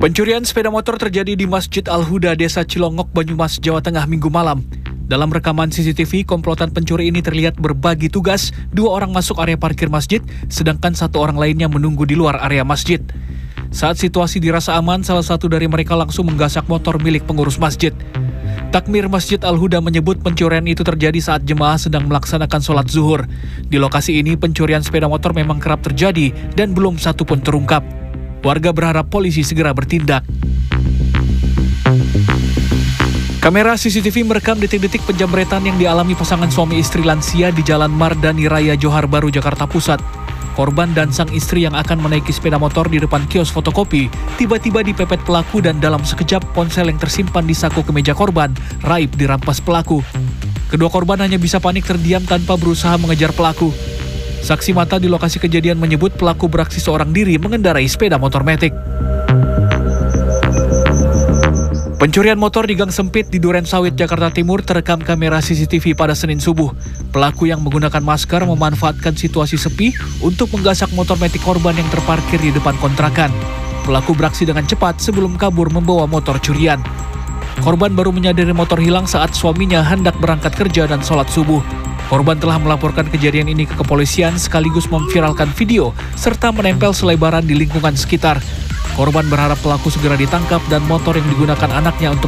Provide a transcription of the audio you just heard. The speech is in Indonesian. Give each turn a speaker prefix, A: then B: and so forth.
A: Pencurian sepeda motor terjadi di Masjid Al-Huda, Desa Cilongok, Banyumas, Jawa Tengah, Minggu malam. Dalam rekaman CCTV, komplotan pencuri ini terlihat berbagi tugas. 2 orang masuk area parkir masjid, sedangkan 1 orang lainnya menunggu di luar area masjid. Saat situasi dirasa aman, salah satu dari mereka langsung menggasak motor milik pengurus masjid. Takmir Masjid Al-Huda menyebut pencurian itu terjadi saat jemaah sedang melaksanakan sholat zuhur. Di lokasi ini, pencurian sepeda motor memang kerap terjadi dan belum satu pun terungkap. Warga berharap polisi segera bertindak. Kamera CCTV merekam detik-detik penjamretan yang dialami pasangan suami istri lansia di Jalan Mardani Raya, Johar Baru, Jakarta Pusat. Korban dan sang istri yang akan menaiki sepeda motor di depan kios fotokopi tiba-tiba dipepet pelaku dan dalam sekejap ponsel yang tersimpan di saku kemeja korban raib dirampas pelaku. Kedua korban hanya bisa panik terdiam tanpa berusaha mengejar pelaku. Saksi mata di lokasi kejadian menyebut pelaku beraksi seorang diri mengendarai sepeda motor matic. Pencurian motor di gang sempit di Duren Sawit, Jakarta Timur terekam kamera CCTV pada Senin subuh. Pelaku yang menggunakan masker memanfaatkan situasi sepi untuk menggasak motor matic korban yang terparkir di depan kontrakan. Pelaku beraksi dengan cepat sebelum kabur membawa motor curian. Korban baru menyadari motor hilang saat suaminya hendak berangkat kerja dan sholat subuh. Korban telah melaporkan kejadian ini ke kepolisian sekaligus memviralkan video serta menempel selebaran di lingkungan sekitar. Korban berharap pelaku segera ditangkap dan motor yang digunakan anaknya untuk